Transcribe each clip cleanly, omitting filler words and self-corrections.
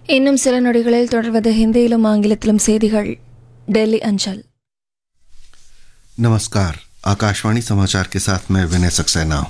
இன்னும் சில நொடிகளில் தொடர்வது ஹிந்தியிலும் ஆங்கிலத்திலும் செய்திகள். டெல்லி अंचल. नमस्कार, आकाशवाणी समाचार के साथ मैं विनय सक्सेना।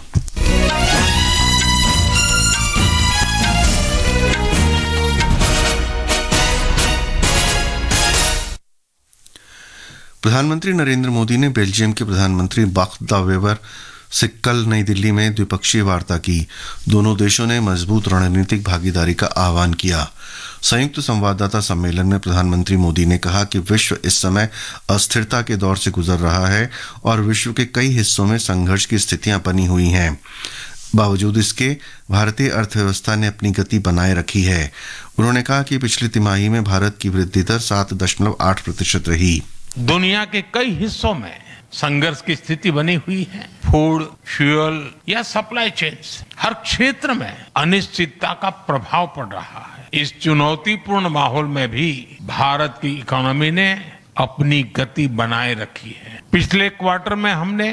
प्रधानमंत्री नरेंद्र मोदी ने बेल्जियम के प्रधानमंत्री बाख्त द वेबर से कल नई दिल्ली में द्विपक्षीय वार्ता की। दोनों देशों ने मजबूत रणनीतिक भागीदारी का आह्वान किया। संयुक्त संवाददाता सम्मेलन में प्रधानमंत्री मोदी ने कहा कि विश्व इस समय अस्थिरता के दौर से गुजर रहा है और विश्व के कई हिस्सों में संघर्ष की स्थितियां बनी हुई हैं। बावजूद इसके भारतीय अर्थव्यवस्था ने अपनी गति बनाए रखी है। उन्होंने कहा कि पिछली तिमाही में भारत की वृद्धि दर 7.8% रही। दुनिया के कई हिस्सों में संघर्ष की स्थिति बनी हुई है। फूड, फ्यूल या सप्लाई चेन्स, हर क्षेत्र में अनिश्चितता का प्रभाव पड़ रहा है। इस चुनौतीपूर्ण माहौल में भी भारत की इकोनॉमी ने अपनी गति बनाए रखी है। पिछले क्वार्टर में हमने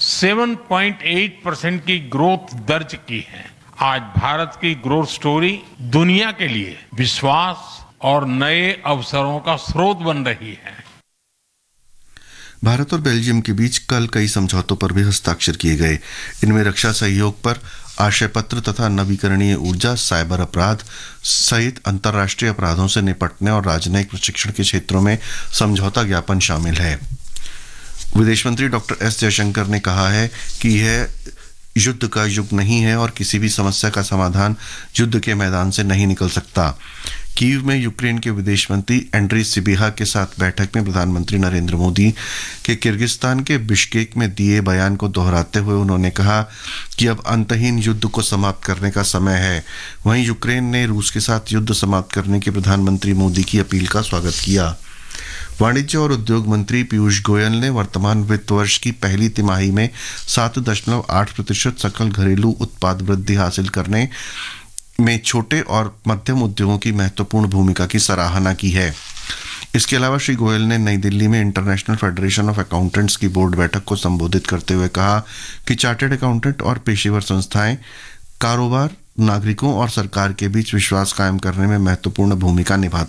7.8% की ग्रोथ दर्ज की है। आज भारत की ग्रोथ स्टोरी दुनिया के लिए विश्वास और नए अवसरों का स्रोत बन रही है। भारत और बेल्जियम के बीच कल कई समझौतों पर भी हस्ताक्षर किए गए। इनमें रक्षा सहयोग पर आशय पत्र तथा नवीकरणीय ऊर्जा, साइबर अपराध सहित अंतर्राष्ट्रीय अपराधों से निपटने और राजनयिक प्रशिक्षण के क्षेत्रों में समझौता ज्ञापन शामिल है। विदेश मंत्री डॉक्टर एस जयशंकर ने कहा है कि यह युद्ध का युग नहीं है और किसी भी समस्या का समाधान युद्ध के मैदान से नहीं निकल सकता। कीव में यूक्रेन के विदेश मंत्री एंड्री सिबिहा के साथ बैठक में प्रधानमंत्री नरेंद्र मोदी के किर्गिस्तान के बिश्केक में दिए बयान को दोहराते हुए उन्होंने कहा कि अब अंतहीन युद्ध को समाप्त करने का समय है। वहीं यूक्रेन ने रूस के साथ युद्ध समाप्त करने की प्रधानमंत्री मोदी की अपील का स्वागत किया। वाणिज्य और उद्योग मंत्री पीयूष गोयल ने वर्तमान वित्त वर्ष की पहली तिमाही में 7.8% सकल घरेलू उत्पाद वृद्धि हासिल करने में छोटे और मध्यम उद्योगों की महत्वपूर्ण भूमिका की सराहना की है। इसके अलावा श्री गोयल ने नई दिल्ली में इंटरनेशनल फेडरेशन ऑफ अकाउंटेंट्स की बोर्ड बैठक को संबोधित करते हुए कहा कि चार्टर्ड अकाउंटेंट और पेशेवर संस्थाएं कारोबार, नागरिकों और सरकार के बीच विश्वास कायम करने में महत्वपूर्ण भूमिका निभाती